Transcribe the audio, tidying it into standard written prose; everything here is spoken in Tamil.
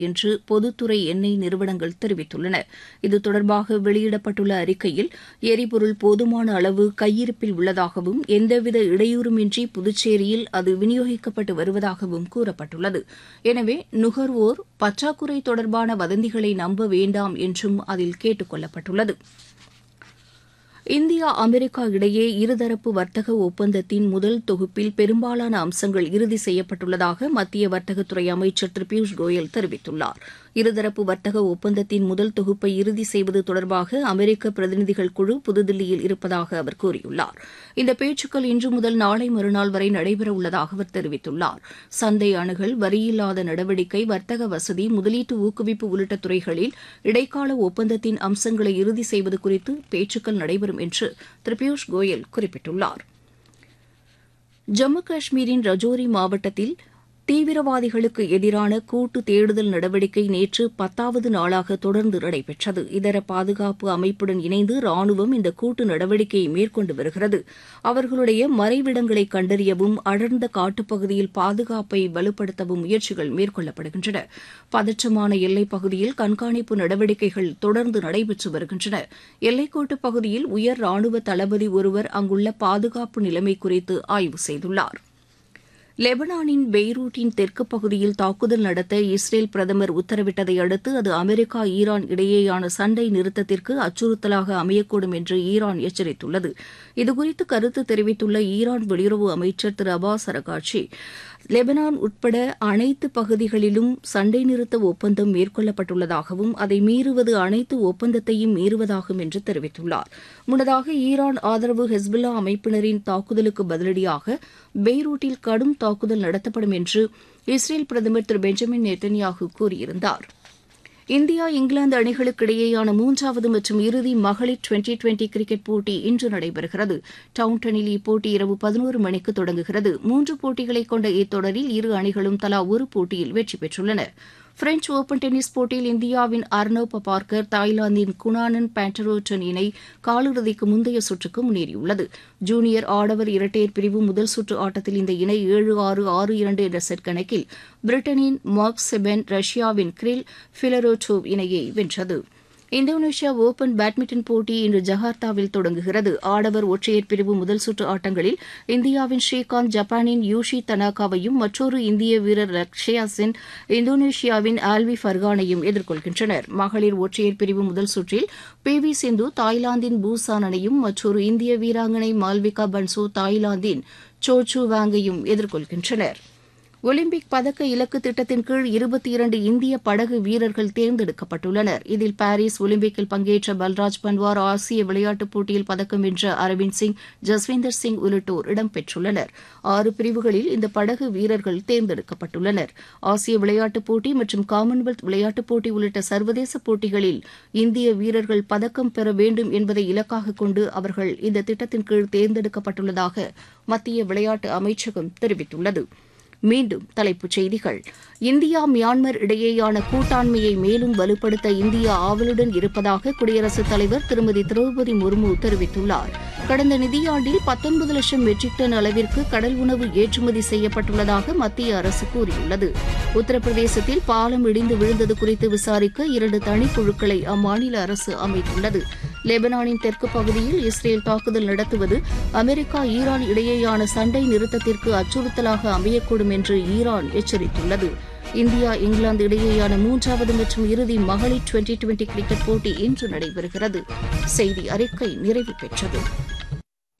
என்று பொதுத்துறை எண்ணெய் நிறுவனங்கள் தெரிவித்துள்ளன. இது தொடர்பாக வெளியிடப்பட்டுள்ள அறிக்கையில் எரிபொருள் போதுமான அளவு கையிருப்பில் உள்ளதாகவும் எந்தவித இடையூறுமின்றி புதுச்சேரியில் அது விநியோகிக்கப்பட்டு வருவதாகவும் கூறப்பட்டுள்ளது. எனவே நுகர்வோர் பற்றாக்குறை தொடர்பான வதந்திகளை நம்ப வேண்டாம் என்றும் அதில் கேட்டுக் கொள்ளப்பட்டுள்ளது. இந்தியா அமெரிக்கா இடையே இருதரப்பு வர்த்தக ஒப்பந்தத்தின் முதல் தொகுப்பில் பெரும்பாலான அம்சங்கள் இறுதி செய்யப்பட்டுள்ளதாக மத்திய வர்த்தகத்துறை அமைச்சர் திரு பியூஷ் கோயல் தெரிவித்துள்ளார். இருதரப்பு வர்த்தக ஒப்பந்தத்தின் முதல் தொகுப்பை இறுதி செய்வது தொடர்பாக அமெரிக்க பிரதிநிதிகள் குழு புதுதில்லியில் இருப்பதாக அவர் கூறியுள்ளார். இந்த பேச்சுக்கள் இன்று முதல் நாளை மறுநாள் வரை நடைபெறவுள்ளதாக அவர் தெரிவித்துள்ளார். சந்தை அணுகல், வரியில்லாத நடவடிக்கை, வர்த்தக வசதி, முதலீட்டு ஊக்குவிப்பு உள்ளிட்ட துறைகளில் இடைக்கால ஒப்பந்தத்தின் அம்சங்களை இறுதி செய்வது குறித்து பேச்சுக்கள் நடைபெறும் என்று திரு பியூஷ் கோயல் குறிப்பிட்டுள்ளார். ஜம்மு காஷ்மீரின் ரஜோரி மாவட்டத்தில் தீவிரவாதிகளுக்கு எதிரான கூட்டு தேடுதல் நடவடிக்கை நேற்று 10வது நாளாக தொடர்ந்து நடைபெற்றது. இதர பாதுகாப்பு அமைப்புடன் இணைந்து ராணுவம் இந்த கூட்டு நடவடிக்கையை மேற்கொண்டு வருகிறது. அவர்களுடைய மறைவிடங்களை கண்டறியவும் அடர்ந்த காட்டுப்பகுதியில் பாதுகாப்பை வலுப்படுத்தவும் முயற்சிகள் மேற்கொள்ளப்படுகின்றன. பதற்றமான எல்லைப் பகுதியில் கண்காணிப்பு நடவடிக்கைகள் தொடர்ந்து நடைபெற்று வருகின்றன. எல்லைக்கோட்டுப் பகுதியில் உயர் ராணுவ தளபதி ஒருவர் அங்குள்ள பாதுகாப்பு நிலைமை குறித்து ஆய்வு செய்துள்ளார். லெபனானின் பெய்ரூட்டின் தெற்கு பகுதியில் தாக்குதல் நடத்த இஸ்ரேல் பிரதமர் உத்தரவிட்டதை அடுத்து அது அமெரிக்கா ஈரான் இடையேயான சண்டை நிறுத்தத்திற்கு அச்சுறுத்தலாக அமையக்கூடும் என்று ஈரான் எச்சரித்துள்ளது. இதுகுறித்து கருத்து தெரிவித்துள்ள ஈரான் வெளியுறவு அமைச்சர் திரு அப்பாஸ் அரகாட்சி, லெபனான் உட்பட அனைத்து பகுதிகளிலும் சண்டை நிறுத்த ஒப்பந்தம் மேற்கொள்ளப்பட்டுள்ளதாகவும் அதை மீறுவது அனைத்து ஒப்பந்தத்தையும் மீறுவதாகும் என்று தெரிவித்துள்ளார். முன்னதாக ஈரான் ஆதரவு ஹெஸ்புல்லா அமைப்பினரின் தாக்குதலுக்கு பதிலடியாக பெய்ரூட்டில் கடும் தாக்குதல் நடத்தப்படும் என்று இஸ்ரேல் பிரதமர் திரு பெஞ்சமின் நெத்தன்யாஹூ கூறியிருந்தார். இந்தியா இங்கிலாந்து அணிகளுக்கு இடையேயான 3வது மற்றும் இறுதி மகளிர் டுவெண்டி கிரிக்கெட் போட்டி இன்று நடைபெறுகிறது. டவுன்டனில் இப்போட்டி இரவு 11 மணிக்கு தொடங்குகிறது. 3 போட்டிகளை கொண்ட இத்தொடரில் இரு அணிகளும் தலா ஒரு போட்டியில் வெற்றி பெற்றுள்ளன. பிரெஞ்ச் ஓபன் டென்னிஸ் போட்டியில் இந்தியாவின் அர்னவ் பபார்கர் தாய்லாந்தின் குணானன் பேண்டரோட்டன் இணை காலிறுதிக்கு முந்தைய சுற்றுக்கு முன்னேறியுள்ளது. ஜூனியர் ஆடவர் இரட்டையர் பிரிவு முதல் சுற்று ஆட்டத்தில் இந்த இணை 7-6, 6-2 என்ற செட் கணக்கில் பிரிட்டனின் மார்க் செபென், ரஷ்யாவின் கிரில் ஃபிலரோட்டோவ் இணையை வென்றது. இந்தோனேஷியா ஓபன் பேட்மிண்டன் போட்டி இன்று ஜகார்த்தாவில் தொடங்குகிறது. ஆடவர் ஒற்றையர் பிரிவு முதல் சுற்று ஆட்டங்களில் இந்தியாவின் ஸ்ரீகாந்த் ஜப்பானின் யூஷி தனாகாவையும் மற்றொரு இந்திய வீரர் லக்ஷயா சென் இந்தோனேஷியாவின் ஆல்வி ஃபர்கானையும் எதிர்கொள்கின்றனர். மகளிர் ஒற்றையர் பிரிவு முதல் சுற்றில் பி.வி. சிந்து தாய்லாந்தின் பூசானனையும் மற்றொரு இந்திய வீராங்கனை மால்விகா பன்சோ தாய்லாந்தின் சோச்சு வாங்கையும் எதிர்கொள்கின்றனர். ஒலிம்பிக் பதக்க இலக்கு திட்டத்தின் கீழ் 22 இந்திய படகு வீரர்கள் தேர்ந்தெடுக்கப்பட்டுள்ளனர். இதில் பாரிஸ் ஒலிம்பிக்கில் பங்கேற்ற பல்ராஜ் பன்வார், ஆசிய விளையாட்டுப் போட்டியில் பதக்கம் வென்ற அரவிந்த் சிங், ஜஸ்வீந்தர் சிங் உள்ளிட்டோர் இடம்பெற்றுள்ளனர். 6 பிரிவுகளில் இந்த படகு வீரர்கள் தேர்ந்தெடுக்கப்பட்டுள்ளனர். ஆசிய விளையாட்டுப் போட்டி மற்றும் காமன்வெல்த் விளையாட்டுப் போட்டி உள்ளிட்ட சர்வதேச போட்டிகளில் இந்திய வீரர்கள் பதக்கம் பெற வேண்டும் என்பதை இலக்காக கொண்டு அவர்கள் இந்த திட்டத்தின் கீழ் தேர்ந்தெடுக்கப்பட்டுள்ளதாக மத்திய விளையாட்டு அமைச்சகம் தெரிவித்துள்ளது. மீண்டும் தலைப்புச் செய்திகள். இந்தியா மியான்மர் இடையேயான கூட்டாண்மையை மேலும் வலுப்படுத்த இந்தியா ஆவலுடன் இருப்பதாக குடியரசுத் தலைவர் திருமதி திரௌபதி முர்மு தெரிவித்துள்ளார். கடந்த நிதியாண்டில் 19 லட்சம் மெட்ரிக் டன் அளவிற்கு கடல் உணவு ஏற்றுமதி செய்யப்பட்டுள்ளதாக மத்திய அரசு கூறியுள்ளது. உத்தரப்பிரதேசத்தில் பாலம் இடிந்து விழுந்தது குறித்து விசாரிக்க 2 தனிக்குழுக்களை அம்மாநில அரசு அமைத்துள்ளது. லெபனானின் தெற்கு பகுதியில் இஸ்ரேல் தாக்குதல் நடத்துவது அமெரிக்கா ஈரான் இடையேயான சண்டை நிறுத்தத்திற்கு அச்சுறுத்தலாக அமையக்கூடும் என்று ஈரான் எச்சரித்துள்ளது. இந்தியா இங்கிலாந்து இடையேயான 3வது மற்றும் இறுதி மகளிர் டுவெண்டி கிரிக்கெட் போட்டி இன்று நடைபெறுகிறது. செய்தி அறிக்கை நிறைவு பெற்றது.